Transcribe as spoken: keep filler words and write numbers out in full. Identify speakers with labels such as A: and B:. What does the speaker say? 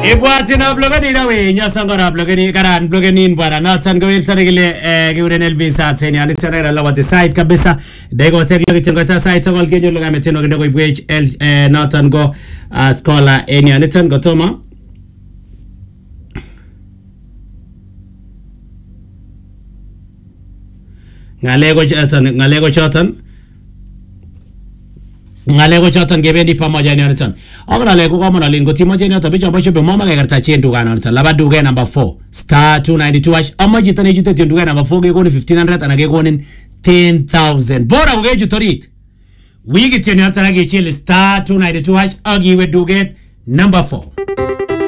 A: Ibwatin ab logani na we nyasa ngora blogani karan bloganin bwana natan go iltare gile giuren Elvis ateni ani tare la lawati side kabisa dego sek logi tengo ta side togol genyo loga meteno ndego ibwech el natan go scholar eni ani tan go toma ngalego chatan ngalego chatan ngalego choton gebendi pamoja ni anitan agora lego kama na lingo timoje ni otabicho ambacho be mama kagarta chendu kana anitan laba duge number four star two ninety-two hash amaji tane jite tenduge number four ge koni fifteen hundred anage koni ten thousand bora ugeju torit wigi tene atara ge chile star two ninety-two hash agi we duge number four